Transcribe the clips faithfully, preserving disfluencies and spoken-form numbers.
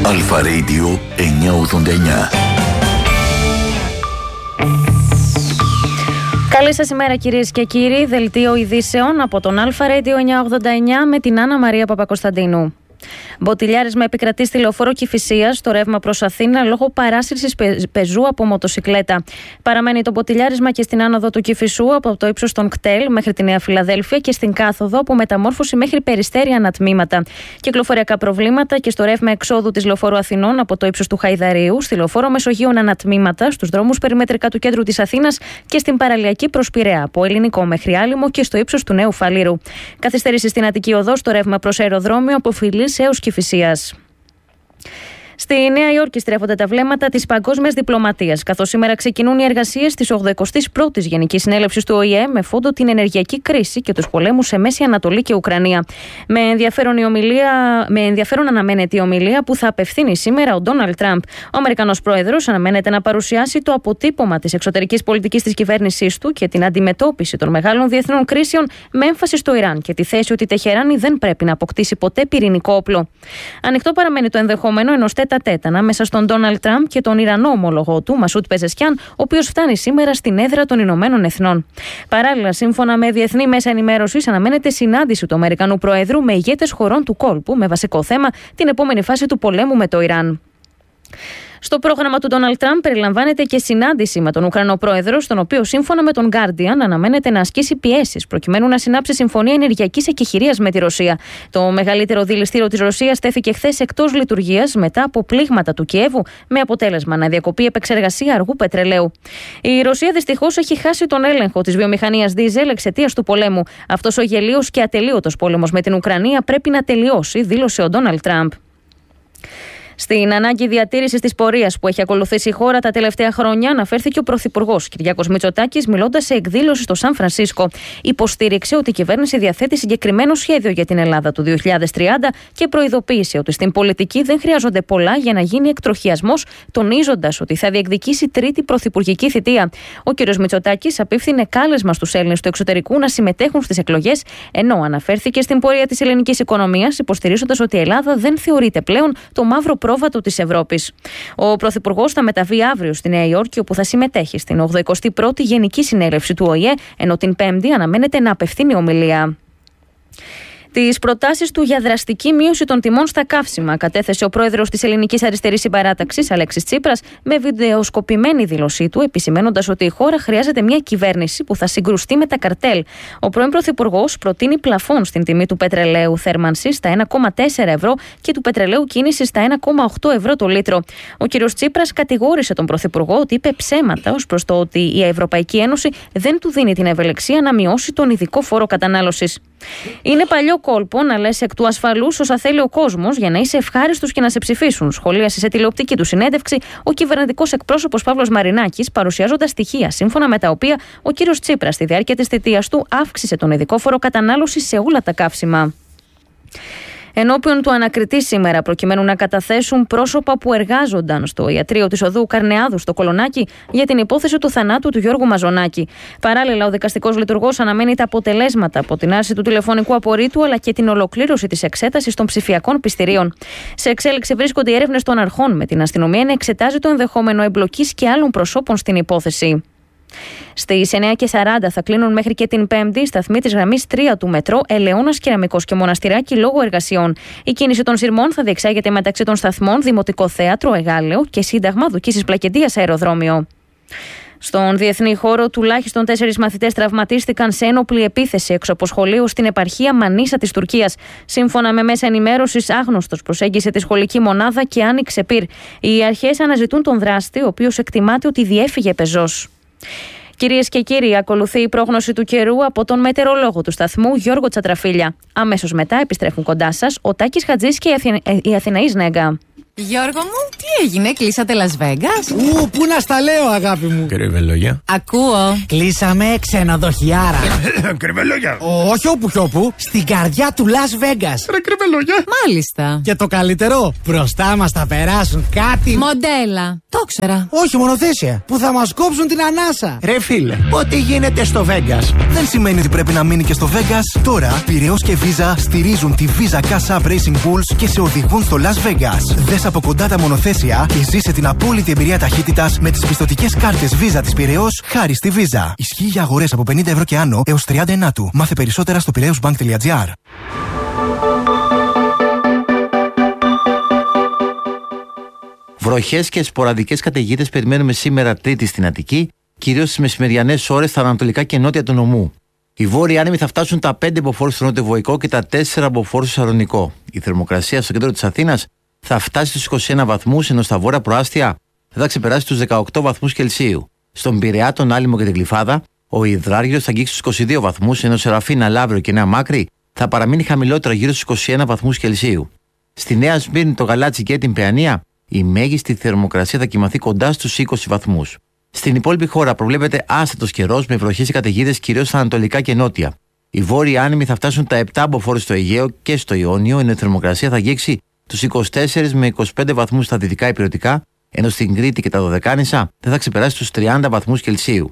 Αλφα Radio εννιακόσια ογδόντα εννιά. Καλή σας ημέρα κυρίες και κύριοι, δελτίο ειδήσεων από τον Αλφα Radio εννιακόσια ογδόντα εννιά με την Άννα Μαρία Παπακοσταντίνου. Μποτιλιάρισμα επικρατεί στη λεωφόρο Κηφισίας στο ρεύμα προς Αθήνα λόγω παράσυρσης πεζού από μοτοσικλέτα. Παραμένει το μποτιλιάρισμα και στην άνοδο του Κηφισού από το ύψος των κτέλ μέχρι τη Νέα Φιλαδέλφια και στην κάθοδο από μεταμόρφωση μέχρι Περιστέρι ανατμήματα. Κυκλοφοριακά προβλήματα και στο ρεύμα εξόδου της λεωφόρου Αθηνών από το ύψος του Χαϊδαρίου, στη λεωφόρο Μεσογείων ανατμήματα, στους δρόμους περιμετρικά του κέντρου της Αθήνας και στην παραλιακή προς Πειραιά από Ελληνικό μέχρι Άλυμο και στο ύψος του Νέου Φαλήρου. Καθυστέρηση στην Αττική Οδό στο ρεύμα προς αεροδρόμιο από Φιλής έως Κηφισίας. Στη Νέα Υόρκη στρέφονται τα βλέμματα της παγκόσμιας διπλωματίας, καθώς σήμερα ξεκινούν οι εργασίες της ογδοηκοστής πρώτης Γενικής Συνέλευσης του Ο Η Ε με φόντο την ενεργειακή κρίση και τους πολέμους σε Μέση Ανατολή και Ουκρανία. Με ενδιαφέρον, η ομιλία, με ενδιαφέρον αναμένεται η ομιλία που θα απευθύνει σήμερα ο Ντόναλντ Τραμπ. Ο Αμερικανός πρόεδρος αναμένεται να παρουσιάσει το αποτύπωμα της εξωτερικής πολιτικής της κυβέρνησής του και την αντιμετώπιση των μεγάλων διεθνών κρίσεων με έμφαση στο Ιράν και τη θέση ότι η Τεχεράνη δεν πρέπει να αποκτήσει ποτέ πυρηνικό όπλο. Ανοιχτό παραμένει το ενδεχόμενο ενός τέτα-τέτ ανάμεσα στον Ντόναλντ Τραμπ και τον Ιρανό ομολογό του, Μασούτ Πεζεσκιάν, ο οποίος φτάνει σήμερα στην έδρα των Ηνωμένων Εθνών. Παράλληλα, σύμφωνα με διεθνή μέσα ενημέρωσης, αναμένεται συνάντηση του Αμερικανού Προέδρου με ηγέτες χωρών του κόλπου, με βασικό θέμα την επόμενη φάση του πολέμου με το Ιράν. Στο πρόγραμμα του Ντόναλντ Τραμπ περιλαμβάνεται και συνάντηση με τον Ουκρανό πρόεδρο, στον οποίο σύμφωνα με τον Guardian αναμένεται να ασκήσει πιέσεις προκειμένου να συνάψει συμφωνία ενεργειακής εκεχηρίας με τη Ρωσία. Το μεγαλύτερο δηληστήριο της Ρωσίας τέθηκε χθες εκτός λειτουργίας μετά από πλήγματα του Κιέβου, με αποτέλεσμα να διακοπεί επεξεργασία αργού πετρελαίου. Η Ρωσία δυστυχώς έχει χάσει τον έλεγχο της βιομηχανίας δίζελ εξαιτίας του πολέμου. Αυτός ο γελίος και ατελείωτος πόλεμος με την Ουκρανία πρέπει να τελειώσει, δήλωσε ο Ντόναλντ Τραμπ. Στην ανάγκη διατήρησης της πορείας που έχει ακολουθήσει η χώρα τα τελευταία χρόνια, αναφέρθηκε ο Πρωθυπουργός Κυριάκος Μητσοτάκης, μιλώντας σε εκδήλωση στο Σαν Φρανσίσκο. Υποστήριξε ότι η κυβέρνηση διαθέτει συγκεκριμένο σχέδιο για την Ελλάδα του δύο χιλιάδες τριάντα και προειδοποίησε ότι στην πολιτική δεν χρειάζονται πολλά για να γίνει εκτροχιασμός, τονίζοντας ότι θα διεκδικήσει τρίτη πρωθυπουργική θητεία. Ο κ. Μητσοτάκης απίφθινε κάλεσμα στους Έλληνες του εξωτερικού να συμμετέχουν στις εκλογές, ενώ αναφέρθηκε στην πορεία της ελληνικής οικονομίας, υποστηρίζοντας ότι η Ελλάδα δεν θεωρείται πλέον το μαύρο πρόβατο της Ευρώπης. Ο Πρωθυπουργός θα μεταβεί αύριο στη Νέα Υόρκη, όπου θα συμμετέχει στην ογδοηκοστή πρώτη Γενική Συνέλευση του Ο Η Ε, ενώ την Πέμπτη αναμένεται να απευθύνει ομιλία. Τις προτάσεις του για δραστική μείωση των τιμών στα καύσιμα κατέθεσε ο πρόεδρος της Ελληνικής Αριστερής Συμπαράταξης, Αλέξης Τσίπρας, με βιντεοσκοπημένη δήλωσή του, επισημαίνοντας ότι η χώρα χρειάζεται μια κυβέρνηση που θα συγκρουστεί με τα καρτέλ. Ο πρώην πρωθυπουργός προτείνει πλαφόν στην τιμή του πετρελαίου θέρμανσης στα ένα κόμμα τέσσερα ευρώ και του πετρελαίου κίνησης στα ένα κόμμα οκτώ ευρώ το λίτρο. Ο κ. Τσίπρας κατηγόρησε τον πρωθυπουργό ότι είπε ψέματα ως προς το ότι η Ευρωπαϊκή Ένωση δεν του δίνει την ευελιξία να μειώσει τον ειδικό φόρο κατανάλωσης. Είναι παλιό κόλπο να λες εκ του ασφαλούς όσα θέλει ο κόσμος για να είσαι ευχάριστος και να σε ψηφίσουν, σχολίασε σε τηλεοπτική του συνέντευξη ο κυβερνητικός εκπρόσωπος Παύλος Μαρινάκης, παρουσιάζοντας στοιχεία σύμφωνα με τα οποία ο κύριος Τσίπρας στη διάρκεια της θητείας του αύξησε τον ειδικό φόρο κατανάλωσης σε όλα τα καύσιμα. Ενώπιον του ανακριτή σήμερα, προκειμένου να καταθέσουν πρόσωπα που εργάζονταν στο ιατρείο της οδού Καρνεάδου στο Κολονάκι για την υπόθεση του θανάτου του Γιώργου Μαζονάκη. Παράλληλα, ο δικαστικός λειτουργός αναμένει τα αποτελέσματα από την άρση του τηλεφωνικού απορρίτου αλλά και την ολοκλήρωση της εξέτασης των ψηφιακών πιστηρίων. Σε εξέλιξη βρίσκονται οι έρευνες των αρχών, με την αστυνομία να εξετάζει το ενδεχόμενο εμπλοκής και άλλων προσώπων στην υπόθεση. Στις εννιά και σαράντα θα κλείνουν μέχρι και την Πέμπτη οι σταθμοί της γραμμής τρία του μετρό Ελαιώνας, Κεραμικός και Μοναστηράκι λόγω εργασιών. Η κίνηση των σειρμών θα διεξάγεται μεταξύ των σταθμών Δημοτικό Θέατρο, Εγάλεο και Σύνταγμα Δουκίσης Πλακεντίας αεροδρόμιο. Στον διεθνή χώρο, τουλάχιστον τέσσερις μαθητές τραυματίστηκαν σε ένοπλη επίθεση έξω από σχολείο στην επαρχία Μανίσα της Τουρκίας. Σύμφωνα με μέσα ενημέρωσης, άγνωστος προσέγγισε τη σχολική μονάδα και άνοιξε πυρ. Οι αρχές αναζητούν τον δράστη, ο οποίος εκτιμάται ότι διέφυγε πεζός. Κυρίες και κύριοι, ακολουθεί η πρόγνωση του καιρού από τον μετεωρολόγο του σταθμού Γιώργο Τσατραφίλια. Αμέσως μετά επιστρέφουν κοντά σας ο Τάκης Χατζής και η, Αθη... η Αθηναής Νέγκα. Γιώργο μου, τι έγινε, κλείσατε Las Vegas? Ου, πού να στα λέω, αγάπη μου. Κρυβελόγια. Ακούω. Κλείσαμε ξενοδοχιάρα. Κρυβελόγια. Όχι όπου κι όπου, στην καρδιά του Las Vegas. Ρε κρυβελόγια. Μάλιστα. Και το καλύτερο, μπροστά μας θα περάσουν κάτι. Μοντέλα. Το ήξερα. Όχι, μονοθέσια. Που θα μας κόψουν την ανάσα. Ρε φίλε, ό,τι γίνεται στο Vegas δεν σημαίνει ότι πρέπει να μείνει και στο Vegas. Τώρα, Πειραιώς και Visa στηρίζουν τη Visa Cash App Racing Bulls και σε οδηγούν στο Las Vegas. Δες από κοντά τα μονοθέσια και ζήσε την απόλυτη εμπειρία ταχύτητας με τις πιστωτικές κάρτες Visa της Πειραιώς χάρη στη Visa. Ισχύει για αγορές από πενήντα ευρώ και άνω έως τριάντα ενάτου. Μάθε περισσότερα στο πειραιώσμπανκ τελεία τζι άρ. Βροχές και σποραδικές καταιγίδες περιμένουμε σήμερα Τρίτη στην Αττική, κυρίως στις μεσημεριανές ώρες στα ανατολικά και νότια του νομού. Οι βόρειοι άνεμοι θα φτάσουν τα πέντε μποφόρ στο νότιο-βοϊκό και τα τέσσερα μποφόρ στο Σαρονικό. Η θερμοκρασία στο κέντρο της Αθήνας θα φτάσει στους είκοσι ένα βαθμούς, ενώ στα βόρεια προάστια δεν θα ξεπεράσει τους δεκαοκτώ βαθμούς Κελσίου. Στον Πειραιά, τον Άλυμο και την Γλυφάδα, ο υδράργυρος θα αγγίξει στους είκοσι δύο βαθμούς, ενώ σε Ραφίνα, Λαύριο και Νέα Μάκρη θα παραμείνει χαμηλότερα γύρω στους είκοσι ένα βαθμούς Κελσίου. Στη Νέα Σμύρνη, το Γαλάτσι και την Παιανία, η μέγιστη θερμοκρασία θα κοιμαθεί κοντά στους είκοσι βαθμούς. Στην υπόλοιπη χώρα προβλέπεται άστατος καιρός με βροχές και καταιγίδες κυρίως στα ανατολικά και νότια. Οι βόρειοι άνεμοι θα φτάσουν τα επτά μποφόρ στο Αιγαίο και στο Ιόνιο, ενώ η θερμοκρασία θα αγγίξει τους είκοσι τέσσερα με είκοσι πέντε βαθμούς στα δυτικά υπηρετικά, ενώ στην Κρήτη και τα Δωδεκάνησα δεν θα ξεπεράσει τους τριάντα βαθμούς Κελσίου.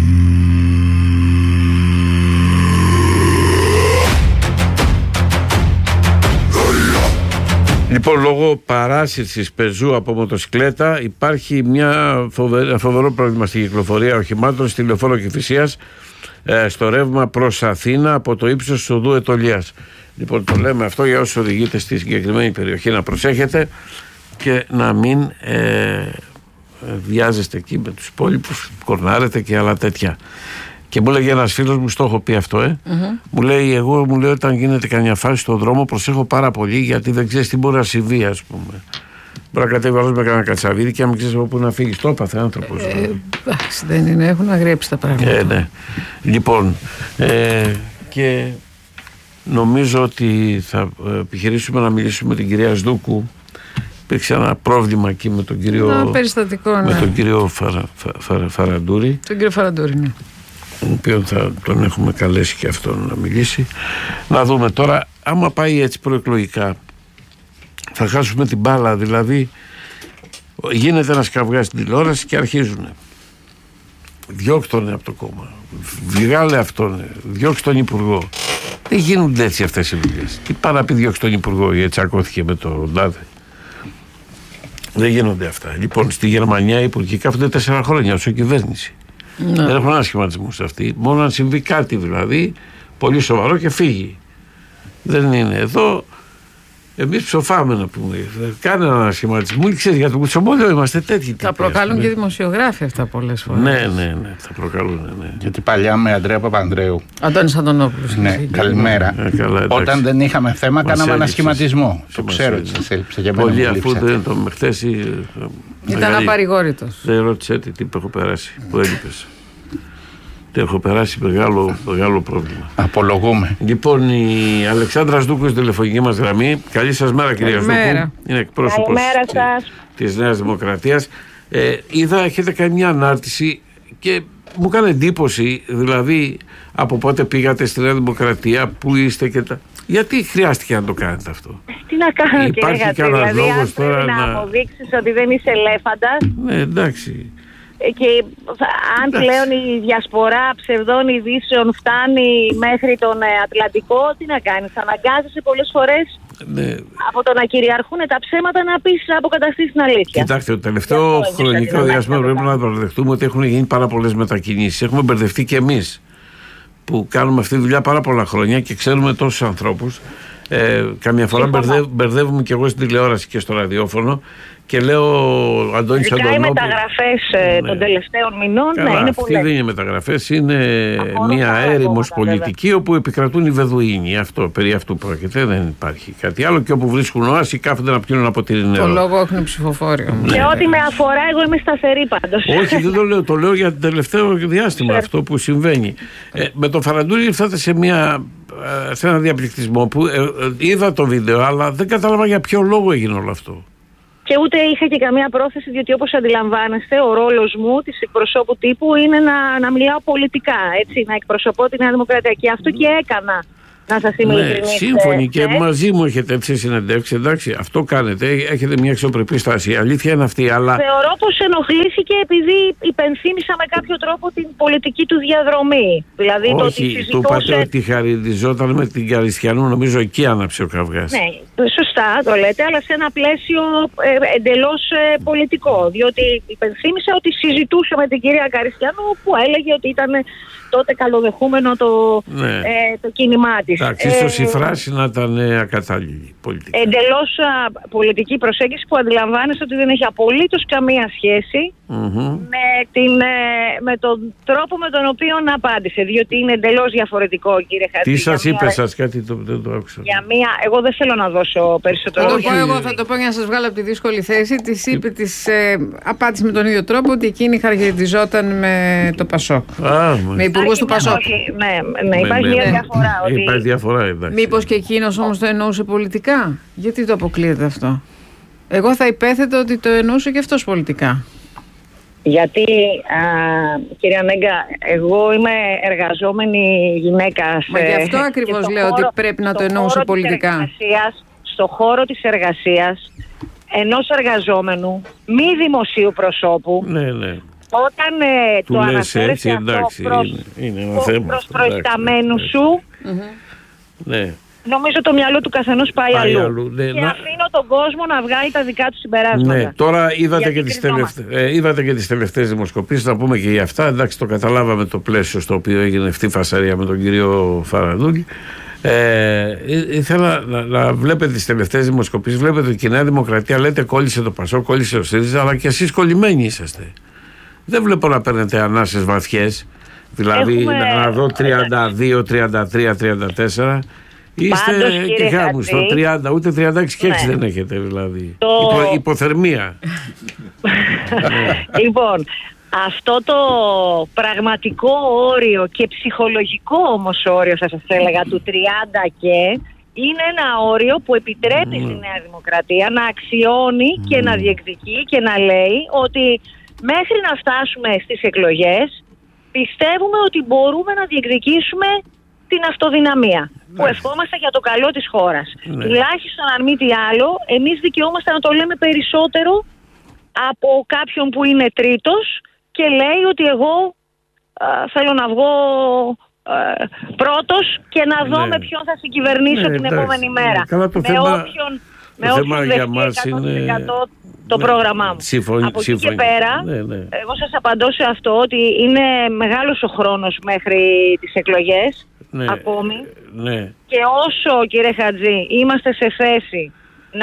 Λοιπόν, λόγω παράσυρσης πεζού από μοτοσυκλέτα υπάρχει μια φοβερό, φοβερό πρόβλημα στη κυκλοφορία οχημάτων στη λεωφόρο Κηφισίας ε, στο ρεύμα προς Αθήνα από το ύψος του οδού Ετωλίας. Λοιπόν, το λέμε αυτό για όσους οδηγείτε στη συγκεκριμένη περιοχή, να προσέχετε και να μην ε, βιάζεστε εκεί με τους υπόλοιπους, κορνάρετε και άλλα τέτοια. Και μου λέγει ένας φίλος μου, στο έχω πει αυτό, ε. Mm-hmm. Μου λέει, εγώ μου λέει, όταν γίνεται καμιά φάση στον δρόμο, προσέχω πάρα πολύ γιατί δεν ξέρεις τι μπορεί να συμβεί, ας πούμε. Μπορεί να κατέβει άλλος με κανένα κατσαβίδι και να μην ξέρεις από πού να φύγει. Το έπαθε άνθρωπος. Εντάξει, δεν είναι, έχουν αγριέψει τα πράγματα. Ε, ναι. Λοιπόν, ε, και νομίζω ότι θα επιχειρήσουμε να μιλήσουμε με την κυρία Σδούκου. Υπήρξε ένα πρόβλημα εκεί με τον κύριο, ένα περιστατικό, ναι. με τον κύριο Φαρα, Φα, Φα, Φαραντούρη. Τον κύριο Φαραντούρη, ναι. Τον οποίο θα τον έχουμε καλέσει και αυτόν να μιλήσει. Να δούμε τώρα, άμα πάει έτσι προεκλογικά, θα χάσουμε την μπάλα. Δηλαδή, γίνεται ένας καυγάς στην τηλεόραση και αρχίζουν. Διώκτονε από το κόμμα. Βγάλε αυτόν. Διώξτε τον υπουργό. Δεν γίνονται έτσι αυτές οι δουλειές. Τι πάει να πει διώξτε τον υπουργό, γιατί τσακώθηκε με τον τάδε. Δεν γίνονται αυτά. Λοιπόν, στη Γερμανία οι υπουργοί κάθονται τέσσερα χρόνια ως κυβέρνηση. Ναι. Δεν έχουν ένα σχηματισμό σε αυτή. Μόνο αν συμβεί κάτι δηλαδή πολύ σοβαρό και φύγει. Δεν είναι εδώ. Εμείς ψοφάμε να πούμε. Κάνε ένα σχηματισμό και ξέρει για το κουτσομπόλιο είμαστε τέτοιοι. Θα προκαλούν ναι. και δημοσιογράφοι αυτά πολλές φορές. Ναι, ναι, ναι. Θα προκαλούν. Ναι. Γιατί παλιά με Αντρέα Παπανδρέου. Αντώνης Αντωνόπουλος. Ναι, καλημέρα. Ε, καλά, όταν δεν είχαμε θέμα, μας κάναμε ένα έλειψες. σχηματισμό. Το ξέρω ότι σας έλειψε. Για μένα πολύ αφού δεν το με χτες. Ήταν απαρηγόρητος. Δεν ρώτησε τι έχω περάσει. Που έλειπες. Έχω περάσει μεγάλο, μεγάλο πρόβλημα. Απολογούμε. Λοιπόν, η Αλεξάνδρα Σδούκου στη τηλεφωνική μας γραμμή. Καλή σας μέρα, κυρία Σδούκου. Είναι εκπρόσωπος της, της Νέας Δημοκρατίας. Ε, είδα, έχετε κάνει μια ανάρτηση και μου έκανε εντύπωση, δηλαδή από πότε πήγατε στη Νέα Δημοκρατία, πού είστε και τα. Γιατί χρειάστηκε να το κάνετε αυτό? Τι να κάνω, υπάρχει κύριε κανένας δηλαδή, λόγος τώρα να, να αποδείξεις ότι δεν είσαι ελέφαντας. Ναι, εντάξει. Και αν πλέον η διασπορά ψευδών ειδήσεων φτάνει μέχρι τον Ατλαντικό, τι να κάνεις, αναγκάζεσαι πολλές φορές ναι. από το να κυριαρχούν τα ψέματα να πεις, να αποκαταστήσεις την αλήθεια. Κοιτάξτε, το τελευταίο χρονικό διάστημα πρέπει να παραδεχτούμε ότι έχουν γίνει πάρα πολλές μετακινήσεις. Έχουμε μπερδευτεί και εμείς που κάνουμε αυτή τη δουλειά πάρα πολλά χρόνια και ξέρουμε τόσους ανθρώπους. Ε, καμιά φορά μπερδεύ, μπερδεύουμε και εγώ στην τηλεόραση και στο ραδιόφωνο και λέω Αντώνης Αντωνόπουλος. Οι μεταγραφές ναι. των τελευταίων μηνών Καλά, ναι, είναι αυτή πολλές. δεν είναι μεταγραφές, είναι Αφορούν μια έρημος πολιτική βέβαια. Όπου επικρατούν οι Βεδουίνοι. Αυτό, περί αυτού πρόκειται, δεν υπάρχει κάτι άλλο και όπου βρίσκουν όαση κάθονται να πιούν από την νερό. Το λόγο έχουν ψηφοφόριο. Ναι. Και ό,τι με αφορά εγώ είμαι σταθερή πάντως. Όχι, δεν το λέω, το λέω για το τελευταίο διάστημα αυτό που συμβαίνει. Ε, με τον Φαραντούρη ήρθατε σε μια... σε ένα διαπληκτισμό που ε, ε, είδα το βίντεο αλλά δεν κατάλαβα για ποιο λόγο έγινε όλο αυτό. Και ούτε είχα και καμία πρόθεση, διότι όπως αντιλαμβάνεστε ο ρόλος μου της εκπροσώπου τύπου είναι να, να μιλάω πολιτικά, έτσι, να εκπροσωπώ τη Νέα Δημοκρατία και αυτό και έκανα Να σας είμαι ναι, ειλικρινής. σύμφωνοι και ναι. μαζί μου έχετε έτσι συνεντεύξει, εντάξει, αυτό κάνετε, έχετε μια αξιοπρεπή στάση. Η αλήθεια είναι αυτή, αλλά. Θεωρώ πως ενοχλήθηκε επειδή υπενθύμησα με κάποιο τρόπο την πολιτική του διαδρομή. Δηλαδή όχι, το ότι συζητούσε... του είπατε ότι χαριδιζόταν με την Καριστιανού, νομίζω εκεί άναψε ο καυγάς. Ναι, σωστά το λέτε, αλλά σε ένα πλαίσιο ε, εντελώς ε, πολιτικό. Διότι υπενθύμησα ότι συζητούσε με την κυρία Καριστιανού που έλεγε ότι ήταν τότε καλοδεχούμενο το, ναι. ε, το κίνημά της. Εντάξει, ίσως η φράση να ήταν ακατάλληλη πολιτική. Εντελώς α, πολιτική προσέγγιση που αντιλαμβάνεστε ότι δεν έχει απολύτως καμία σχέση mm-hmm. με, την, ε, με τον τρόπο με τον οποίο απάντησε. Διότι είναι εντελώς διαφορετικό, κύριε Χατζη. Τι σας είπε μια... σας, κάτι το, δεν το άκουσα. Για μία, εγώ δεν θέλω να δώσω περισσότερο. Θα το πω εγώ, θα το πω για να σας βγάλω από τη δύσκολη θέση. Της είπε, της ε, απάντησε με τον ίδιο τρόπο ότι εκείνη χαρακτηριζόταν με το Πασόκ. Α, με υπουργός του Πασόκ. Όχι, ναι, ναι, υπάρχει μια διαφορά. Ότι... Υπάρχει διαφορά, εντάξει. Μήπως και εκείνος όμως το εννοούσε πολιτικά? Γιατί το αποκλείεται αυτό? Εγώ θα υπέθετα ότι το εννοούσε και αυτός πολιτικά. Γιατί, α, κυρία Νέγκα, εγώ είμαι εργαζόμενη γυναίκα. Μα γι' αυτό ακριβώς λέω χώρο, ότι πρέπει να το εννοούσε πολιτικά. Στο χώρο της εργασίας ενός εργαζόμενου, μη δημοσίου προσώπου, ναι, ναι. όταν ε, το αναφέρεσαι αυτό εντάξει, προς, είναι, είναι θέμα, προς προϊσταμένου σου, mm-hmm. ναι. νομίζω το μυαλό του καθενός πάει, πάει αλλού. αλλού ναι, και να... αφήνω τον κόσμο να βγάλει τα δικά του συμπεράσματα. Ναι, τώρα είδατε και, τις τελευταίες, ε, είδατε και τις τελευταίες δημοσκοπήσεις, να πούμε και για αυτά. Εντάξει, το καταλάβαμε το πλαίσιο στο οποίο έγινε αυτή η φασαρία με τον κύριο Φαραδούκη. Ε, ήθελα να, να βλέπετε τις τελευταίες δημοσκοπήσεις. Βλέπετε ότι η Νέα Δημοκρατία, λέτε, κόλλησε το Πασόκ, κόλλησε ο ΣΥΡΙΖΑ, αλλά και εσείς κολλημένοι είσαστε. Δεν βλέπω να παίρνετε ανάσες βαθιές. Δηλαδή Έχουμε... να δω τριάντα δύο, τριάντα τρία, τριάντα τέσσερα. Είστε και χάμου στο τριάντα, ούτε τριάντα έξι και έξι ναι. δεν έχετε δηλαδή. Το... Υπο, υποθερμία. Λοιπόν, αυτό το πραγματικό όριο και ψυχολογικό όμως όριο, θα σας έλεγα, του τριάντα και είναι ένα όριο που επιτρέπει mm. στη Νέα Δημοκρατία να αξιώνει mm. και να διεκδικεί και να λέει ότι μέχρι να φτάσουμε στις εκλογές πιστεύουμε ότι μπορούμε να διεκδικήσουμε την αυτοδυναμία ναι. που ευχόμαστε για το καλό της χώρας. Ναι. Τουλάχιστον αν μη τι άλλο, εμείς δικαιούμαστε να το λέμε περισσότερο από κάποιον που είναι τρίτος και λέει ότι εγώ α, θέλω να βγω α, πρώτος και να δω ναι. με ποιον θα συγκυβερνήσω ναι, την εντάξει. επόμενη μέρα. Καλά, το με θέμα, όποιον, το με θέμα όποιον για μας είναι... το ναι, πρόγραμμά μου. Συμφωνή, από εκεί συμφωνή. και πέρα, ναι, ναι. εγώ σας απαντώ σε αυτό ότι είναι μεγάλος ο χρόνος μέχρι τις εκλογές ναι, ακόμη ναι. και όσο, κύριε Χατζή, είμαστε σε θέση να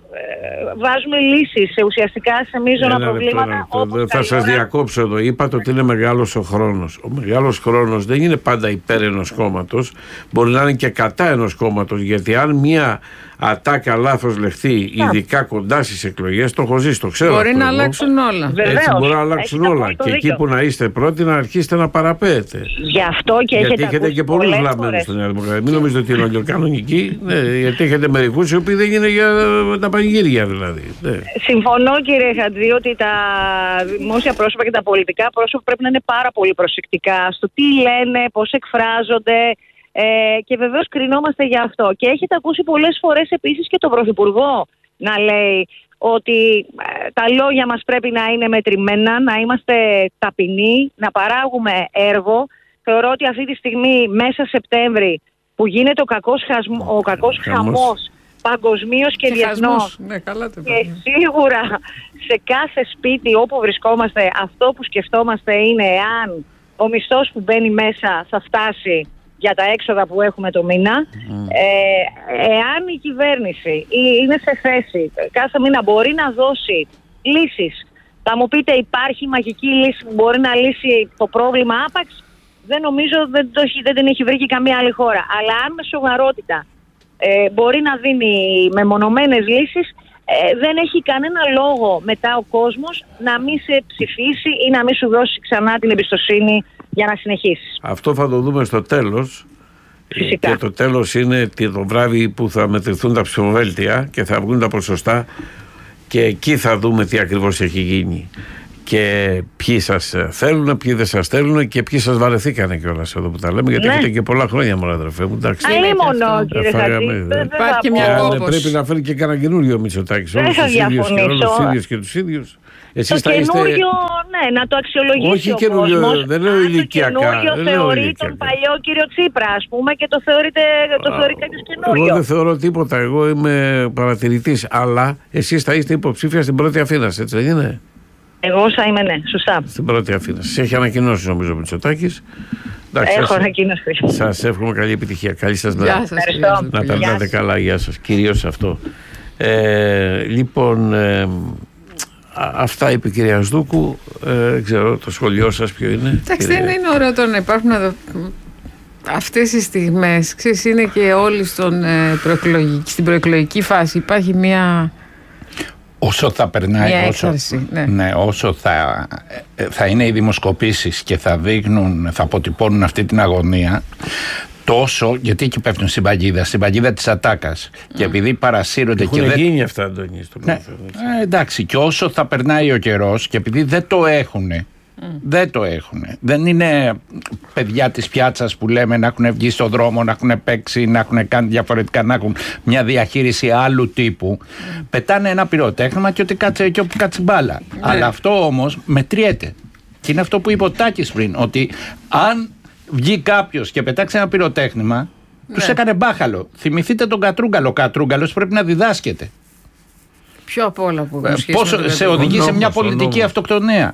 ε, βάζουμε λύσεις σε ουσιαστικά σε μείζωνα προβλήματα. Τώρα, θα σας ώρα... διακόψω εδώ. Είπατε ότι είναι μεγάλος ο χρόνος. Ο μεγάλος χρόνος δεν είναι πάντα υπέρ ενός κόμματος. Μπορεί να είναι και κατά ενός κόμματος. Γιατί αν μια ατάκα λάθος λεχθεί, ειδικά κοντά στις εκλογές, το έχω ζήσει, το ξέρω. Μπορεί αυτό, να εγώ. αλλάξουν όλα. Βεβαίως, έτσι μπορεί να αλλάξουν όλα. Και εκεί που να είστε πρώτοι να αρχίσετε να παραπέτε. Γι' αυτό και γιατί έχετε, έχετε και πολλούς βλαμμένους στην Νέα Δημοκρατία. Μην νομίζετε ότι είναι όλοι κανονικοί. Ναι, γιατί έχετε μερικούς οι οποίοι δεν είναι για τα πανηγύρια δηλαδή. Ναι. Συμφωνώ, κύριε Χατζή, ότι τα δημόσια πρόσωπα και τα πολιτικά πρόσωπα πρέπει να είναι πάρα πολύ προσεκτικά στο τι λένε, πώς εκφράζονται. Ε, και βεβαίως κρινόμαστε για αυτό. Και έχετε ακούσει πολλές φορές επίσης και τον Πρωθυπουργό να λέει ότι ε, τα λόγια μας πρέπει να είναι μετρημένα, να είμαστε ταπεινοί, να παράγουμε έργο. Θεωρώ ότι αυτή τη στιγμή, μέσα Σεπτέμβρη, που γίνεται ο κακός, χασμ, ο κακός χαμός παγκοσμίως και, και διεθνώς, ναι, καλά το και σίγουρα σε κάθε σπίτι όπου βρισκόμαστε, αυτό που σκεφτόμαστε είναι εάν ο μισθός που μπαίνει μέσα θα φτάσει για τα έξοδα που έχουμε το μήνα. Mm. Ε, εάν η κυβέρνηση είναι σε θέση κάθε μήνα μπορεί να δώσει λύσεις, θα μου πείτε υπάρχει μαγική λύση που μπορεί να λύσει το πρόβλημα άπαξ, δεν νομίζω, δεν, το, δεν την έχει βρει και καμία άλλη χώρα. Αλλά αν με σοβαρότητα ε, μπορεί να δίνει μεμονωμένες λύσεις, ε, δεν έχει κανένα λόγο μετά ο κόσμος να μην σε ψηφίσει ή να μην σου δώσει ξανά την εμπιστοσύνη για να συνεχίσεις. Αυτό θα το δούμε στο τέλος. Φυσικά. Και το τέλος είναι το βράδυ που θα μετρηθούν τα ψηφοδέλτια και θα βγουν τα ποσοστά και εκεί θα δούμε τι ακριβώς έχει γίνει. και ποιοι σας θέλουν, ποιοι δεν σας θέλουν και ποιοι σας βαρεθήκανε κιόλας εδώ που τα λέμε. Γιατί Ναι. έχετε και πολλά χρόνια, μωρά αδερφέ μου. Εντάξει. Αλίμονο, κύριε Φάγαμε, Χατζή. δεν- Δεν Υπάρχει και θα μια πω. Αλλά κόπος. πρέπει να φέρει και κανένα καινούριο Μητσοτάκης. Δεν Όλους θα τους ίδιους και διαφωνήσω. όλους τους ίδιους και τους ίδιους. Το Εσείς θα είστε. καινούριο, ναι, να το αξιολογήσει Όχι ο καινούριο, κόσμος. δεν λέω Αν ηλικιακά, Το καινούριο δεν λέω θεωρεί ηλικιακά. τον παλιό κύριο Τσίπρα, ας πούμε, και το, θεωρείται, το θεωρεί κάποιος καινούριο. Εγώ δεν θεωρώ τίποτα. Εγώ είμαι παρατηρητής. Αλλά εσείς θα είστε υποψήφια στην πρώτη Αθήνας, έτσι δεν είναι? Εγώ θα είμαι, ναι, σωστά. Στην πρώτη Αθήνα. Σας έχει ανακοινώσει νομίζω ο Μητσοτάκης. Εντάξει, Έχω σας- ανακοινώσει. Σας εύχομαι καλή επιτυχία. Καλή σας μέρα. Γεια σας. Ευχαριστώ. Να Γεια περνάτε σας. καλά, γεια σας. Κυρίως αυτό. Ε, λοιπόν, ε, α- αυτά είπε η κυρία Σδούκου. Ε, δεν ξέρω το σχολείο σας ποιο είναι. Εντάξει, κύριε- δεν είναι ωραίο τώρα να υπάρχουν εδώ αυτές οι στιγμές. Ξέρεις, είναι και όλοι στον, ε, προεκλογική, στην προεκλογική φάση. Υπάρχει μια, Όσο θα περνάει, μια όσο, έξαρση. Ναι. ναι, όσο θα, ε, θα είναι οι δημοσκοπήσεις και θα δείχνουν, θα αποτυπώνουν αυτή την αγωνία, τόσο, γιατί εκεί πέφτουν στην παγίδα, στην παγίδα της ατάκας. Και επειδή παρασύρονται Έχουν και δεν... γίνει αυτά, Αντώνη, στο Ναι, παρελθόν, έτσι. ε, εντάξει, και όσο θα περνάει ο καιρός και επειδή δεν το έχουν, δεν το έχουν. Δεν είναι παιδιά της πιάτσας που λέμε να έχουν βγει στον δρόμο, να έχουν παίξει, να έχουν κάνει διαφορετικά, να έχουν μια διαχείριση άλλου τύπου. Πετάνε ένα πυροτέχνημα και ότι κάτσε και όπου κάτσε μπάλα. Αλλά αυτό όμως μετριέται. Και είναι αυτό που είπε ο Τάκης πριν, ότι αν βγει κάποιος και πετάξει ένα πυροτέχνημα, τους έκανε μπάχαλο. Θυμηθείτε τον Κατρούγκαλο. Ο Κατρούγκαλος πρέπει να διδάσκεται. Πιο απ' όλα που Ε, έχουν σχέση Πόσο με το σε παιδί. οδηγεί Ο σε μια νόμος, ο πολιτική νόμος. αυτοκτονία.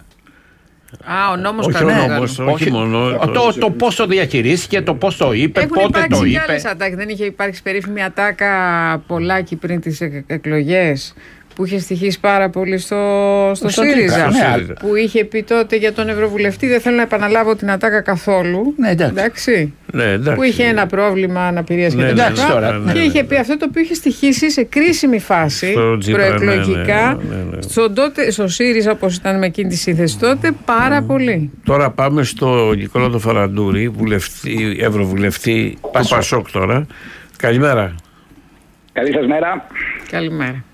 Α, ο νόμος Όχι ο κανένα. νόμος, όχι μόνο. Το, το πώς το διαχειρίστηκε, το πώς το είπε, Έχουν πότε υπάρξει το και είπε. άλλες ατάκες. Δεν είχε υπάρξει περίφημη ατάκα Πολάκη πριν τις εκ- εκλογές που είχε στοιχήσει πάρα πολύ στο, στο Στο ΣΥΡΙΖΑ. ΤΙΚΑ, ναι, ΣΥΡΙΖΑ. Που είχε πει τότε για τον Ευρωβουλευτή, δεν θέλω να επαναλάβω την ατάκα καθόλου. Ναι, εντάξει. εντάξει. Ναι, εντάξει. Που είχε ένα πρόβλημα αναπηρίας Ναι, και ναι, τα εντάξει λοιπά. τώρα, ναι, Και ναι, είχε ναι. πει αυτό το οποίο είχε στοιχήσει σε κρίσιμη φάση Στο Τζίπρα, προεκλογικά ναι, ναι, ναι, ναι. στον τότε, στο ΣΥΡΙΖΑ, όπως ήταν με εκείνη τη σύνθεση τότε, πάρα πολύ. Τώρα πάμε στο Νικόλα το Φαραντούρη, βουλευτή, ευρωβουλευτή του Πασόκ. Πασόκ τώρα. Καλημέρα. Καλή σας μέρα. Καλημέρα.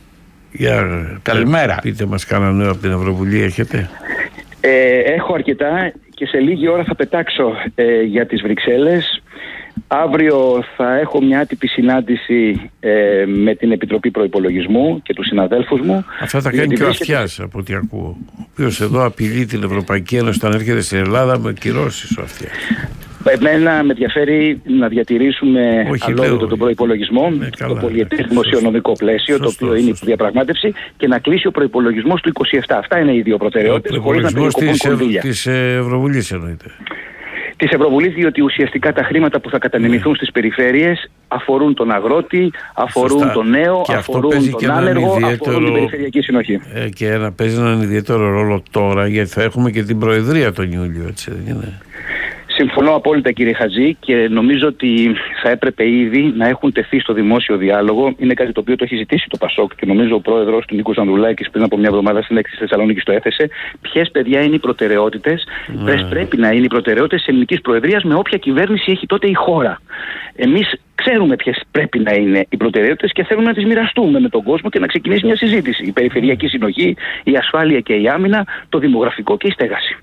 Για, Καλημέρα. Πείτε μας κάνα νέο από την Ευρωβουλή έχετε. Ε, έχω αρκετά και σε λίγη ώρα θα πετάξω ε, για τις Βρυξέλλες. Αύριο θα έχω μια άτυπη συνάντηση ε, με την Επιτροπή Προϋπολογισμού και τους συναδέλφους μου. Αυτά τα Γιατί κάνει και ο βρίσκεται- Αυτιάς από ό,τι ακούω. Ο οποίος εδώ απειλεί την Ευρωπαϊκή Ένωση όταν έρχεται στην Ελλάδα με κυρώσεις ο Αυτιάς. Εμένα με ενδιαφέρει να διατηρήσουμε Όχι, αλόγητο λέω. τον προϋπολογισμό, Ναι, καλά, το πολιετές εντάξει. δημοσιονομικό πλαίσιο, Σωστό, το οποίο είναι σωστό. η διαπραγμάτευση, και να κλείσει ο προϋπολογισμός του είκοσι επτά. Αυτά είναι οι δύο Ο προτεραιότητες, χωρίς να προϋπολογισμός περικοπούν της, κονδύλια. της Ευρωβουλής εννοείται. Της Ευρωβουλής, διότι ουσιαστικά τα χρήματα που θα κατανεμηθούν στις περιφέρειες αφορούν τον αγρότη, αφορούν Σωστά. τον νέο, Και αυτό αφορούν παίζει τον και έναν άνεργο, αφορούν ιδιαίτερο- την περιφερειακή συνοχή. Ε, και να παίζει έναν ιδιαίτερο ρόλο τώρα, γιατί θα έχουμε και την Προεδρία τον Ιούλιο, έτσι δεν είναι? Συμφωνώ απόλυτα, κύριε Χατζή, και νομίζω ότι θα έπρεπε ήδη να έχουν τεθεί στο δημόσιο διάλογο. Είναι κάτι το οποίο το έχει ζητήσει το Πασόκ και νομίζω ο πρόεδρος του Νίκος Ανδρουλάκης πριν από μια εβδομάδα στην έκθεση Θεσσαλονίκης το έθεσε. Ποιες, παιδιά, είναι οι προτεραιότητες, ποιες πρέπει να είναι οι προτεραιότητες της ελληνικής προεδρίας με όποια κυβέρνηση έχει τότε η χώρα. Εμείς ξέρουμε ποιες πρέπει να είναι οι προτεραιότητες και θέλουμε να τις μοιραστούμε με τον κόσμο και να ξεκινήσει μια συζήτηση. Η περιφερειακή συνοχή, η ασφάλεια και η άμυνα, το δημογραφικό και η στέγαση.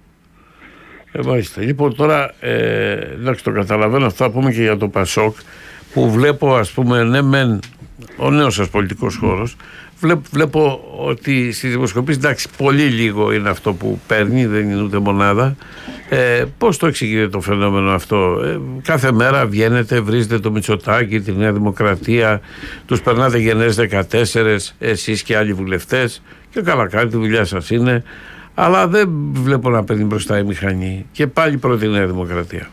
Ε, μάλιστα. Λοιπόν, τώρα, ε, εντάξει, το καταλαβαίνω, αυτό θα πούμε και για το Πασόκ, που βλέπω, ας πούμε, ναι, μεν, ο νέος σας πολιτικός χώρος, βλέπω, βλέπω ότι στις δημοσκοπήσεις, εντάξει, πολύ λίγο είναι αυτό που παίρνει, δεν είναι ούτε μονάδα. Ε, πώς το εξηγείτε το φαινόμενο αυτό? Ε, κάθε μέρα βγαίνετε, βρίζετε το Μητσοτάκη, τη Νέα Δημοκρατία, τους περνάτε γενναίες δεκατέσσερα, εσείς και άλλοι βουλευτές, και καλά κάνετε, τη δουλειά σας είναι. Αλλά δεν βλέπω να παίρνει μπροστά η μηχανή. Και πάλι πρώτη Νέα Δημοκρατία.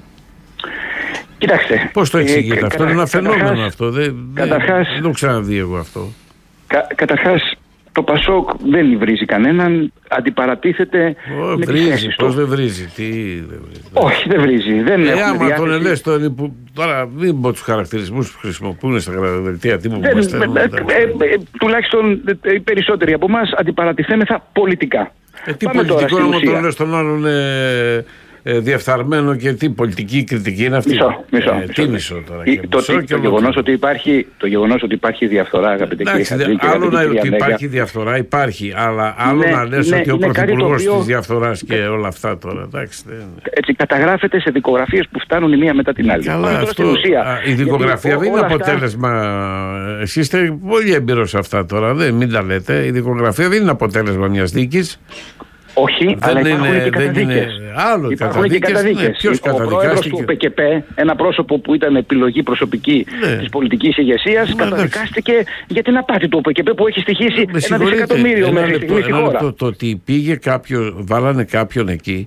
Κοιτάξτε. Πώς το εξηγείτε ε, αυτό? κατα- Είναι ένα φαινόμενο καταρχάς- αυτό. Δεν, δεν, καταρχάς- δεν το ξαναδεί εγώ αυτό. Κα, καταρχάς, το Πασόκ δεν βρίζει κανέναν, αντιπαρατίθεται Ω, με τις βρίζει, θέσεις πώς του. δεν βρίζει, τι δεν βρίζει. Όχι, δεν βρίζει. Δεν Ε, έχουμε άμα διάθεση. τον ελες τον που, τώρα μην πω τους χαρακτηρισμούς που χρησιμοποιούν στα γραφεία τύπου που Δεν- μας ε, στέλνουν. ε, εντάξει. ε, ε, τουλάχιστον ε, οι περισσότεροι από εμάς αντιπαρατηθέμεθα πολιτικά. Ε, τι Πάμε τώρα πολιτικό στην να ουσία. τον λες τον άλλον ε, ε, διεφθαρμένο και τι πολιτική κριτική είναι αυτή. Μισό, μισό, ε, μισό. Τι μισό τώρα. Η, το μισό το, το γεγονός ότι υπάρχει, το γεγονός ότι υπάρχει διαφθορά, αγαπητέ κύριε Χατζή. Άλλο να ότι υπάρχει διαφθορά, υπάρχει. Αλλά άλλο ναι, να λες ναι, ότι ο πρωθυπουργός οποίο... της διαφθοράς και όλα αυτά τώρα. Εντάξει, δεν... Έτσι, καταγράφεται σε δικογραφίες που φτάνουν η μία μετά την άλλη. Καλά, αυτό, ουσία, η δικογραφία δεν είναι αποτέλεσμα. Αυτά... Εσείς είστε πολύ έμπειρος σε αυτά τώρα. Δεν, μην τα λέτε. Η δικογραφία δεν είναι αποτέλεσμα μιας δίκης. Όχι, δεν αλλά υπάρχουν είναι, και καταδίκες. Άλλο υπάρχουν και καταδίκες. Ναι, ποιος ο πρόεδρος του ΠΚΠ, ένα πρόσωπο που ήταν επιλογή προσωπική ναι. της πολιτικής ηγεσίας, ναι, καταδικάστηκε ναι. για την απάτη του ΠΚΠ που έχει στοιχήσει με ένα δισεκατομμύριο μέχρι στιγμή στη χώρα. Το, το ότι πήγε κάποιο, βάλανε κάποιον εκεί.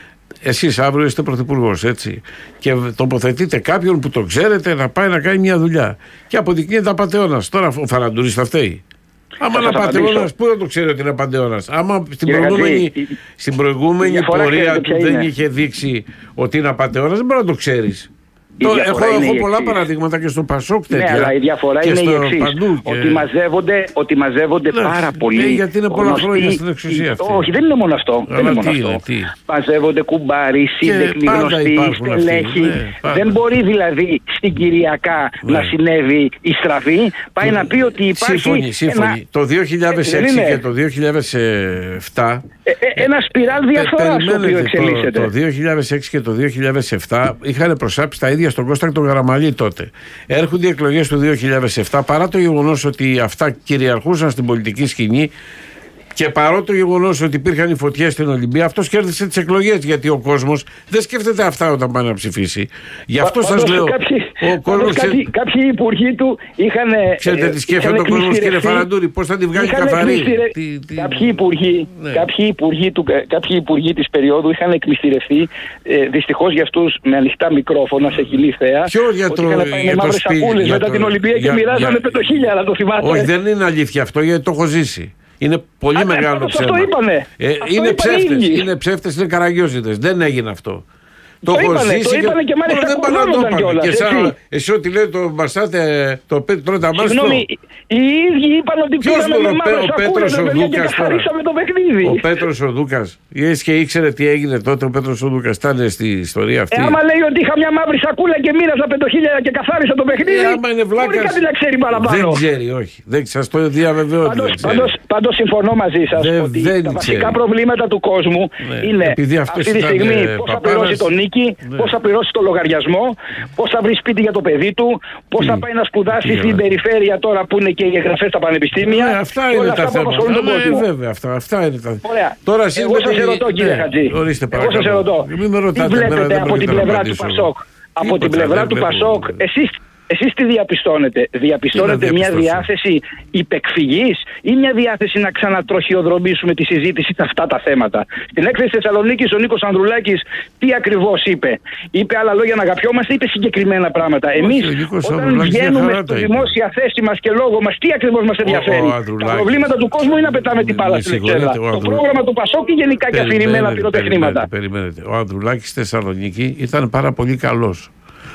Εσείς αύριο είστε πρωθυπουργός, έτσι. Και τοποθετείτε κάποιον που το ξέρετε να πάει να κάνει μια δουλειά. Και αποδεικνύεται απατεώνας. Τώρα ο Φαραντούρης θα φταίει. Άμα είναι απατεώνας, πού δεν το ξέρει ότι είναι απατεώνας. Άμα στην Κύριε προηγούμενη, Γατζή, στην προηγούμενη πορεία του δεν είχε δείξει ότι είναι απατεώνας, δεν μπορεί να το ξέρεις. Το, έχω έχω πολλά παραδείγματα και στο Πασόκ τέτοια. Ναι, αλλά η διαφορά είναι η εξής. Και... Ότι μαζεύονται, ότι μαζεύονται ναι, πάρα πολύ. Ναι, γιατί είναι πολλά γνωστοί... χρόνια στην εξουσία αυτή. Όχι, δεν είναι μόνο αυτό. Δεν είναι μόνο αυτό. Είναι, τι. Μαζεύονται κουμπάροι, σύντεχνοι, γνωστοί, στελέχοι. Ναι, δεν μπορεί δηλαδή στην Κυριακά ναι. να συνέβη η στραφή. Πάει να πει ότι υπάρχει. Σύμφωνοι, σύμφωνοι. Ένα... Το δύο χιλιάδες έξι και το δύο χιλιάδες επτά. Ένα σπιράλ διαφορά το οποίο εξελίσσεται. Το δύο χιλιάδες έξι και το δύο χιλιάδες επτά είχαν προσάψει τα ίδια στον Κώστα τον Καραμαλή τότε. Έρχονται οι εκλογές του δύο χιλιάδες επτά παρά το γεγονός ότι αυτά κυριαρχούσαν στην πολιτική σκηνή και παρά το γεγονός ότι υπήρχαν οι φωτιές στην Ολυμπία, αυτός κέρδισε τις εκλογές γιατί ο κόσμος δεν σκέφτεται αυτά όταν πάει να ψηφίσει. Γι' αυτό Πα, σας λέω. Κάποιοι, ο κόσμος κάποιοι, ξε... κάποιοι υπουργοί του είχαν. Ξέρετε τι σκέφτεται ο κόσμος, κύριε Φαραντούρη, πώς θα τη βγάλει καθαρή. Κλειστηρε... Τι, τι... Κάποιοι, υπουργοί, ναι. κάποιοι, υπουργοί του, κάποιοι υπουργοί της περίοδου είχαν εκμυστηρευτεί ε, δυστυχώς για αυτούς με ανοιχτά μικρόφωνα σε χειλή θέα. Ποιο για το. Είχαν πάει με μαύρες σακούλες μετά την Ολυμπία και μοιράζανε πεντοχίλιαρα, το θυμάστε. Όχι, δεν είναι αλήθεια αυτό γιατί το έχω ζήσει. Είναι πολύ Α, μεγάλο ψέμα. Αυτό είπανε. Ε, αυτό είναι ψεύτες, είναι ψεύτες, είναι καραγιόζητες. Δεν έγινε αυτό. Το, το είπανε, το είπανε και, και μάλιστα κουρνόμονταν κιόλας. Και σαν, εσύ ότι λέει το μπασάτε, το τρώτε αμάστρο. Συγγνώμη, οι ίδιοι είπαν ότι πήγαμε με μαύρες σακούλες και καθαρίσαμε το παιχνίδι. Ο Πέτρος ο Δούκας. Και ήξερε τι έγινε τότε ο Πέτρος ο Δούκας. Ήταν στη ιστορία αυτή. Ε, άμα λέει ότι είχα μια μαύρη σακούλα και μοίραζα πεντοχίλια και καθάρισα το παιχνίδι. Ε, άμα είναι βλάκας. Μπορεί κάτι να ξέρει παραπάνω. Δεν ξέρει, όχι. Δεν, σας το διαβεβαιώ ότι δεν ξέρει. Πάντως συμφωνώ μαζί σας ότι τα βασικά προβλήματα του κόσμου είναι αυτή τη στιγμή πώς θα πληρώσει τον νίκη, πώς θα πληρώσει το λογαριασμό, πώς θα βρει σπίτι για το παιδί του, πώς θα πάει να σπουδάσει στην περιφέρεια τώρα που είναι και οι εγγραφές στα πανεπιστήμια. Ναι, αυτά είναι τα θέματα. Ναι, βέβαια, αυτά, αυτά είναι τα. Ωραία. Τώρα, εγώ σας ερωτώ, κύριε Χατζή. Εγώ σας ερωτώ. Τι βλέπετε από την πλευρά του Πασόκ. Από την πλευρά του Πασόκ, εσείς. Εσείς τι διαπιστώνετε, διαπιστώνετε μια διάθεση υπεκφυγής ή μια διάθεση να ξανατροχιοδρομήσουμε τη συζήτηση σε αυτά τα θέματα. Στην έκθεση Θεσσαλονίκης ο Νίκος Ανδρουλάκης τι ακριβώς είπε. Είπε άλλα λόγια να αγαπιόμαστε, είπε συγκεκριμένα πράγματα. Εμείς όταν βγαίνουμε στη δημόσια θέση μας και λόγο μας, τι ακριβώς μας ενδιαφέρει. Τα προβλήματα του κόσμου ή να πετάμε την μπάλα στην εξέδρα. Το πρόγραμμα του Πασόκ και γενικά και αφηρημένα πυροτεχνήματα. Ο Ανδρουλάκης στη Θεσσαλονίκη ήταν πάρα πολύ καλός.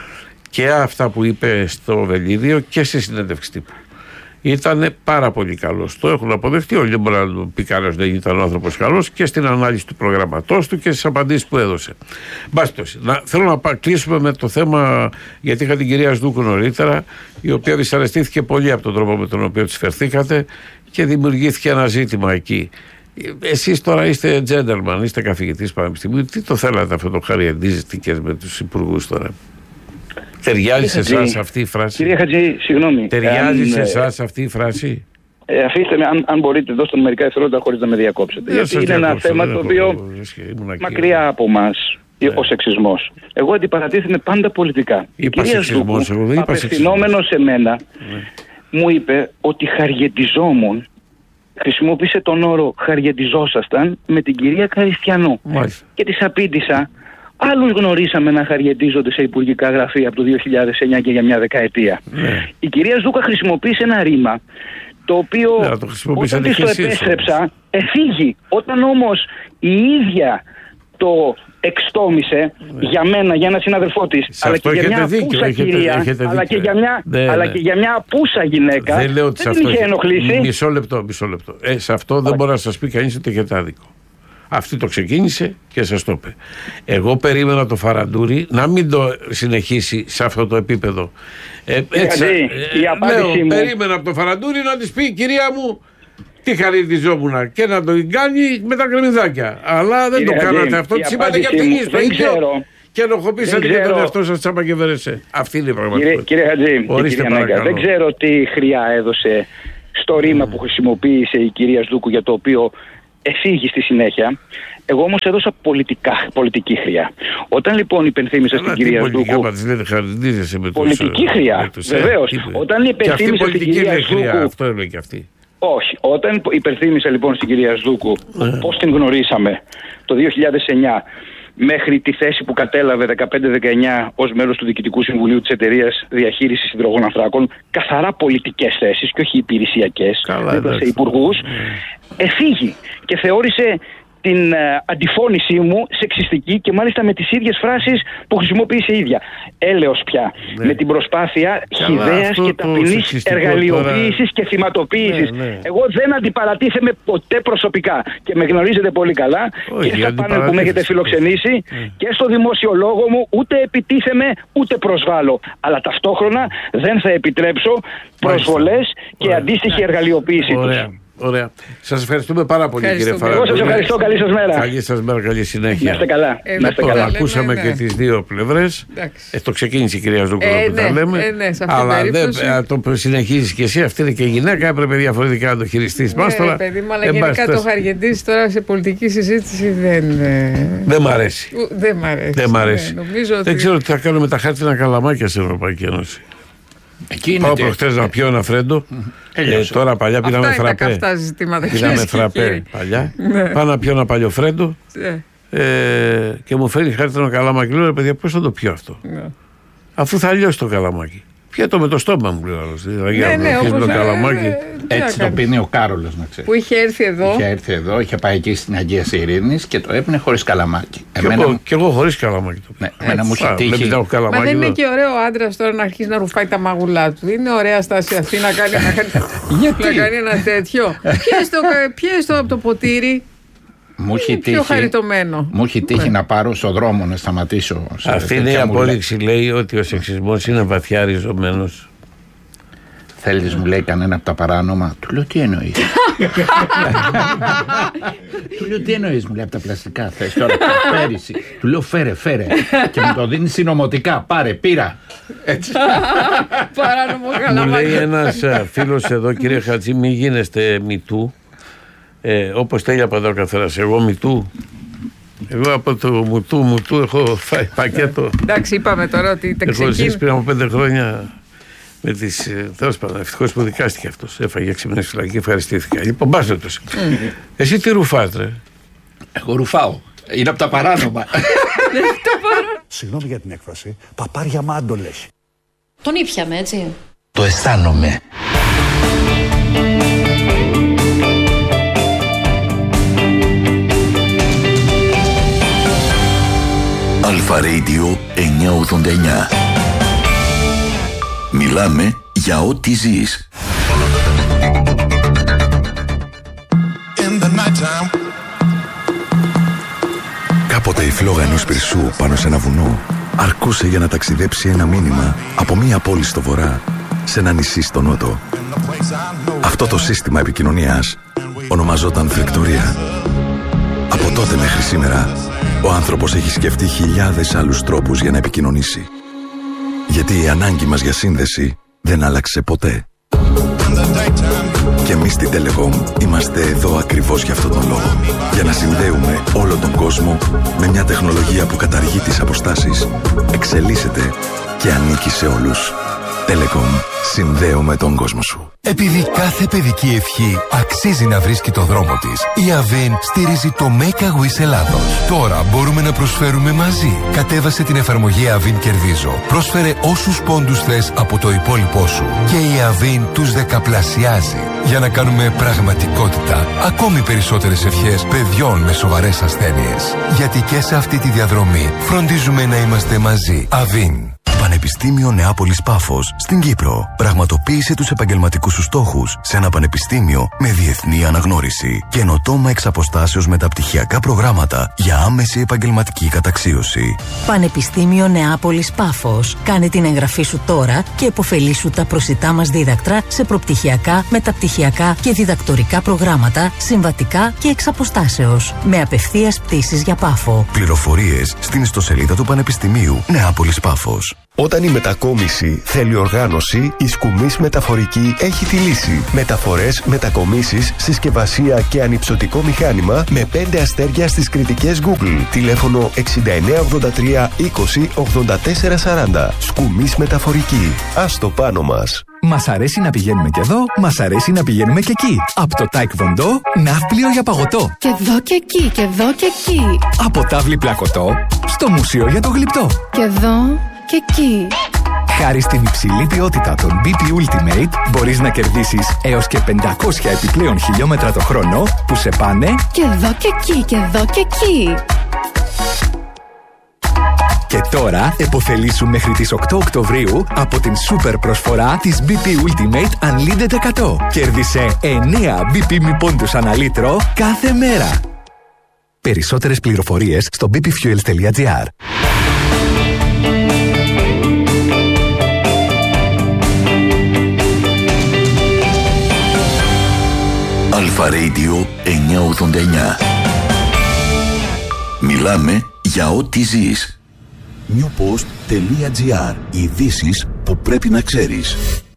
Και αυτά που είπε στο Βελίδιο και σε συνέντευξη τύπου. Ήταν πάρα πολύ καλός. Το έχουν αποδεχτεί. Όλοι δεν μπορεί να το πει κανένας δεν ήταν ο άνθρωπος καλός και στην ανάλυση του προγραμματός του και στις απαντήσεις που έδωσε. Μπάστος. Να, θέλω να κλείσουμε με το θέμα, γιατί είχα την κυρία Σδούκου νωρίτερα, η οποία δυσαρεστήθηκε πολύ από τον τρόπο με τον οποίο της φερθήκατε και δημιουργήθηκε ένα ζήτημα εκεί. Εσείς τώρα είστε gentleman, είστε καθηγητής πανεπιστημίου. Τι το θέλατε αυτό το χαριεντίζεστηκες με τους υπουργούς τώρα? Ταιριάζει σε εσάς αυτή η φράση? Κυρία Χατζή, συγγνώμη. Ταιριάζει σε εσάς αυτή η φράση? Ε, αφήστε με, αν, αν μπορείτε, δώστε μου μερικά δευτερόλεπτα χωρίς να με διακόψετε. Γιατί είναι ένα θέμα το οποίο μακριά από εμάς, ναι. Ο σεξισμός. Εγώ αντιπαρατήθημε πάντα πολιτικά. Είπα σεξισμός, εγώ δεν είπα σεξισμός. Απευθυνόμενος σε μένα, ναι. Μου είπε ότι χαριεντιζόμουν. Χρησιμοποίησε τον όρο χαριεντιζόσασταν με την κυρία Καριστιανού. Μάλιστα. Και της απήντησα. Άλλους γνωρίσαμε να χαριεντίζονται σε υπουργικά γραφεία από το δύο χιλιάδες εννιά και για μια δεκαετία. Ναι. Η κυρία Σδούκα χρησιμοποίησε ένα ρήμα το οποίο ναι, το όταν της το επέστρεψα εφήγει. Όταν όμως η ίδια το εξτόμησε ναι. για μένα, για ένα συναδελφό της, αλλά και για μια δίκιο, απούσα έχετε, κυρία, έχετε αλλά, και για μια, ναι, αλλά ναι. και για μια απούσα γυναίκα, δεν, δεν την είχε ενοχλήσει. Μισό λεπτό, μισό λεπτό. Ε, σε αυτό δεν μπορεί να σας πει κανείς ότι έχετε άδικο. Αυτή το ξεκίνησε και σας το είπε. Εγώ περίμενα το Φαραντούρι να μην το συνεχίσει σε αυτό το επίπεδο. Ε, έτσι, η απάντησή λέω, μου... περίμενα από το Φαραντούρι να της πει, κυρία μου, τι χαριτιζόμουν, και να το κάνει με τα κρεμμυδάκια. Αλλά δεν Κύριε το κάνατε Χατζή, αυτό. η Της είπατε και απάντησή αυτήν μου, στο δεν ίδιο. ξέρω. Και ενοχοποιήσατε και τον εαυτό σας τσάμπα και βερεσέ. Αυτή είναι η πραγματικότητα. Κύριε, κύριε Χατζή, Ορίστε, κύριε Ανάγκα, δεν ξέρω τι χρειά έδωσε στο ρήμα που χρησιμοποίησε η κυρία Σδούκου, για το οποίο εφήγει στη συνέχεια. Εγώ όμως έδωσα πολιτικά, πολιτική χρειά. Όταν λοιπόν υπενθύμησα στην κυρία Σδούκου. Πολιτική χρειά, βεβαίως. Όταν υπενθύμησα στην κυρία Σδούκου. Αυτό έλεγε και αυτή. Όχι. Όταν υπενθύμησα λοιπόν στην κυρία Σδούκου πώς την γνωρίσαμε το δύο χιλιάδες εννιά μέχρι τη θέση που κατέλαβε δεκαπέντε δεκαεννιά ως μέλος του Διοικητικού Συμβουλίου της Εταιρείας Διαχείρισης Υδρογόνων Ανθράκων, καθαρά πολιτικές θέσεις και όχι υπηρεσιακές, δίπλα σε υπουργούς, εφήγει και θεώρησε την ε, αντιφώνησή μου σεξιστική και μάλιστα με τις ίδιες φράσεις που χρησιμοποίησε η ίδια. Έλεος πια. Ναι. Με την προσπάθεια χυδαίας και ταπεινής εργαλειοποίησης τώρα... και θυματοποίησης. Ναι, ναι. Εγώ δεν αντιπαρατήθεμαι ποτέ προσωπικά και με γνωρίζετε πολύ καλά. Όχι, και στα πάνελ που με έχετε φιλοξενήσει ναι. και στο δημόσιο λόγο μου ούτε επιτίθεμαι ούτε προσβάλλω. Αλλά ταυτόχρονα δεν θα επιτρέψω προσβολές και ωραία. αντίστοιχη εργαλειοποίηση ωραία. τους. Ωραία. Σας ευχαριστούμε πάρα πολύ, κύριε Φαραντούρη. Εγώ σας ευχαριστώ. Καλή σας μέρα. Καλή σας μέρα, καλή συνέχεια. Να είστε καλά. Ε, να είστε καλά. Ακούσαμε ναι, ναι. και τις δύο πλευρές. Ε, το ξεκίνησε η κυρία Σδούκου ε, που ναι, τα λέμε. Ε, ναι, αλλά δεν, το συνεχίζεις και εσύ. Αυτή είναι και η γυναίκα. Έπρεπε διαφορετικά να το χειριστείς. Ναι, τώρα, παιδί μου, αλλά ε, γενικά το χαργεντής τώρα σε πολιτική συζήτηση δεν. Δεν μ' αρέσει. Δεν μ' αρέσει. Δεν, μ αρέσει. Ναι, δεν ότι... ξέρω τι θα κάνουμε τα χάρτινα καλαμάκια στην Ευρωπαϊκή Ένωση. Πάω προχτές να πιω ένα φρέντο. Ε, τώρα παλιά πήραμε φραπέ. Πήραμε φραπέ παλιά. Ναι. Πάω να πιω ένα παλιό φρέντο ναι. ε, και μου φέρει χάρτινο καλαμάκι. Λέω ρε παιδιά, πώς θα το πιω αυτό. Ναι. Αφού θα λιώσει το καλαμάκι. Πιέτο με το στόμα μου, λέω. Δηλαδή, ναι, ναι, όπως το καλαμάκι. Ε, έτσι το πίνει ο Κάρολος, να ξέρει. Που είχε έρθει εδώ. Είχε έρθει εδώ, είχε πάει εκεί στην Αγία Ειρήνης και το έπινε χωρίς καλαμάκι. Και, εμένα... εγώ, και εγώ χωρίς καλαμάκι το πίνω. Ναι, εμένα μου είχε τύχει. Μα δεν είναι και ωραίο ο άντρας τώρα να αρχίσει να ρουφάει τα μαγουλά του. Είναι ωραία στάση αυτή να κάνει, να κάνει ένα τέτοιο. Πιες το από το ποτήρι. Μου έχει τύχει, μου έχει τύχει ναι. να πάρω στον δρόμο να σταματήσω. Αυτή είναι η απόδειξη, λέει, ότι ο σεξισμός είναι βαθιά ριζωμένος. Θέλεις, μου λέει, κανένα από τα παράνομα. Του λέω, τι εννοείς. Του λέω, τι εννοείς, μου λέει, από τα πλαστικά. Θες τώρα, πέρυσι. Του λέω, φέρε, φέρε. Και μου το δίνει συνωμοτικά. Πάρε, πήρα. Έτσι. Παράνομο καλά. Μου λέει ένας φίλος εδώ, κύριε Χατζή, μην γίνεστε μητού. Ε, όπως τέλεια πάντα ο καθένας. Εγώ μητού. Εγώ από το μουτού μουτού έχω φάει πακέτο. Εντάξει, είπαμε τώρα ότι τα ξεκίνησε. Έχω ζήσει πριν από πέντε χρόνια με τις. Τέλος πάντων, ευτυχώς που δικάστηκε αυτός. Έφαγε έξι μήνες φυλακή, ευχαριστήθηκα. Λοιπόν, πας το. Εσύ τι ρουφάς, ρε. Εγώ ρουφάω. Είναι από τα παράνομα. Συγγνώμη για την έκφραση. Παπάρια μάντολες. Τον ήπιαμε, έτσι. Το αισθάνομαι. Αλφα Radio εννιακόσια ογδόντα εννιά. Μιλάμε για ό,τι ζεις. Κάποτε η φλόγα ενός πυρσού πάνω σε ένα βουνό αρκούσε για να ταξιδέψει ένα μήνυμα από μία πόλη στο βορρά σε ένα νησί στο νότο. Αυτό το σύστημα επικοινωνίας ονομαζόταν φλεκτορία. Από τότε μέχρι σήμερα ο άνθρωπος έχει σκεφτεί χιλιάδες άλλους τρόπους για να επικοινωνήσει. Γιατί η ανάγκη μας για σύνδεση δεν άλλαξε ποτέ. Και εμείς στην Telecom είμαστε εδώ ακριβώς για αυτόν τον λόγο. Για να συνδέουμε όλο τον κόσμο με μια τεχνολογία που καταργεί τις αποστάσεις, εξελίσσεται και ανήκει σε όλους. Telecom. Συνδέομαι τον κόσμο σου. Επειδή κάθε παιδική ευχή αξίζει να βρίσκει το δρόμο της, η Avin στηρίζει το Make a Wish Ελλάδος. Τώρα μπορούμε να προσφέρουμε μαζί. Κατέβασε την εφαρμογή Avin Κερδίζω. Πρόσφερε όσους πόντους θες από το υπόλοιπό σου. Και η Avin τους δεκαπλασιάζει. Για να κάνουμε πραγματικότητα ακόμη περισσότερες ευχές παιδιών με σοβαρές ασθένειες. Γιατί και σε αυτή τη διαδρομή φροντίζουμε να είμαστε μαζί. Avin. Πανεπιστήμιο Νεάπολης Πάφος στην Κύπρο. Πραγματοποίησε τους επαγγελματικούς σου στόχους σε ένα πανεπιστήμιο με διεθνή αναγνώριση. Καινοτόμα εξ αποστάσεως μεταπτυχιακά προγράμματα για άμεση επαγγελματική καταξίωση. Πανεπιστήμιο Νεάπολης Πάφος. Κάνε την εγγραφή σου τώρα και επωφελήσου τα προσιτά μας δίδακτρα σε προπτυχιακά, μεταπτυχιακά και διδακτορικά προγράμματα, συμβατικά και εξ αποστάσεως. Με απευθείας πτήσεις για Πάφο. Πληροφορίες στην ιστοσελίδα του Πανεπιστημίου Νεάπολης Πάφος. Όταν η μετακόμιση θέλει οργάνωση, η Σκουμής Μεταφορική έχει τη λύση. Μεταφορές, μετακομίσεις, συσκευασία και ανυψωτικό μηχάνημα με πέντε αστέρια στις κριτικές Google. Τηλέφωνο εξήντα εννέα ογδόντα τρία είκοσι ογδόντα τέσσερα σαράντα. Σκουμής Μεταφορική. Ας το πάνω μας. Μας αρέσει να πηγαίνουμε και εδώ, μας αρέσει να πηγαίνουμε και εκεί. Από το Taekwondo, ναύπλιο για παγωτό. Και εδώ και εκεί, και εδώ και εκεί. Από τάβλη πλακωτό, στο μουσείο για το γλυπτό. Και εδώ και εκεί. Χάρη στην υψηλή ποιότητα των μπι πι Ultimate, μπορείς να κερδίσεις έως και πεντακόσια επιπλέον χιλιόμετρα το χρόνο που σε πάνε και εδώ και εκεί, και εδώ και εκεί. Και τώρα επωφελήσου μέχρι τις οκτώ Οκτωβρίου από την σούπερ προσφορά της μπι πι Ultimate Unlimited εκατό. Κέρδισε εννέα μπι πι μη πόντους ανά λίτρο κάθε μέρα. Περισσότερες πληροφορίες στο μπι πι fuels τελεία τζι άρ. Αλφα Radio εννιακόσια ογδόντα εννιά. Μιλάμε για ό,τι ζεις. newpost τελεία τζι άρ. Ειδήσεις που πρέπει να ξέρεις.